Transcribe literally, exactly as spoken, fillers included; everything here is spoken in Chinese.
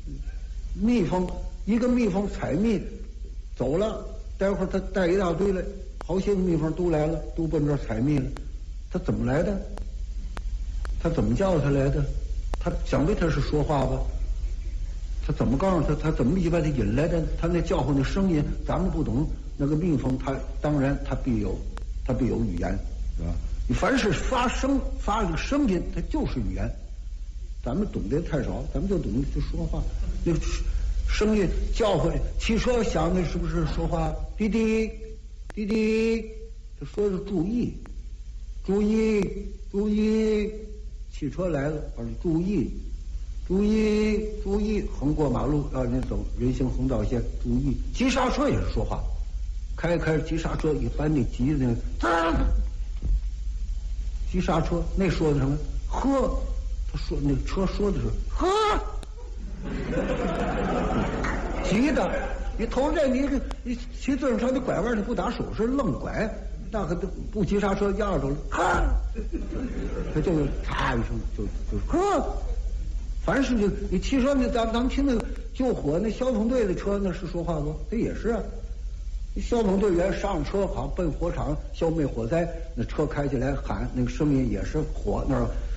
蜜蜂一个蜜蜂采蜜走了，待会儿他带一大堆来，好些个蜜蜂都来了，都奔这儿采蜜了。他怎么来的？他怎么叫他来的？他想必他是说话吧？他怎么告诉他？他怎么一把他引来的？他那叫唤的声音，咱们不懂。那个蜜蜂，它当然它必有，它必有语言，是吧？你凡是发声发这个声音，它就是语言。咱们懂得太少，咱们就懂得就说话。那个声音叫唤，汽车响的是不是说话？滴滴滴滴，他说是注意，注意，注意，汽车来了，而注意。注意，注意！横过马路要人走人行横道线，注意！急刹车也是说话，开开急刹车，一般那急的那个，急刹车那说的什么？呵，他说那车说的是呵，急的，你头这你你骑自行车你拐弯你不打手势愣拐，那可不急刹车压着了，呵，他就嚓一声就就呵。凡是就你汽车，那咱咱们听那个救火那消防队的车，那是说话不？这也是啊。消防队员上车好奔火场消灭火灾，那车开起来喊那个声音也是火那儿